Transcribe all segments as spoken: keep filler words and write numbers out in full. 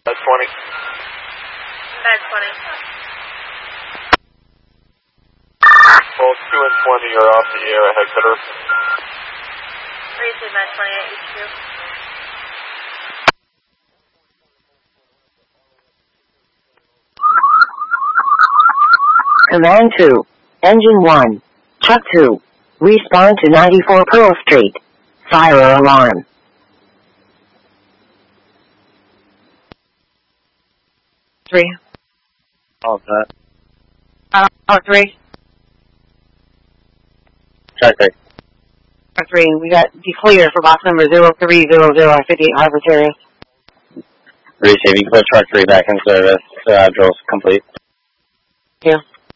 Med twenty. Med twenty. Both two and twenty are off the air at headquarters. three two Med twenty at H Q. Command two, Engine one, Truck two, respond to ninety-four Pearl Street. Fire alarm. Three. All set. Uh, oh, three. Check three. Or three. We got declear for box number zero three zero zero at fifty-eight Harvard Terrace. Receiving. Put truck three back in service. Uh, drills complete. Yeah.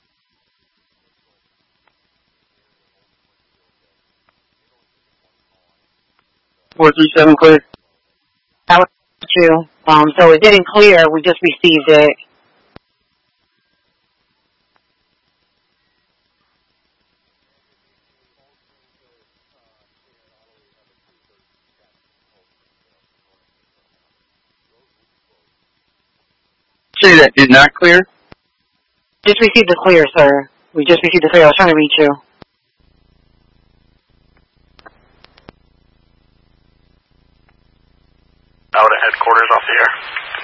four three seven clear. That was true. Um, so it didn't clear. We just received it. Say that did not clear? Just received the clear, sir. We just received the clear. I was trying to reach you. Out at headquarters off the air.